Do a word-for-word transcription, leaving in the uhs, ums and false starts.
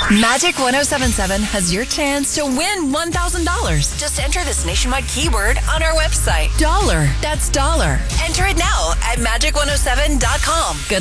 Magic one oh seven seven has your chance to win one thousand dollars. Just enter this nationwide keyword on our website. Dollar. That's dollar. Enter it now at magic one oh seven dot com. Good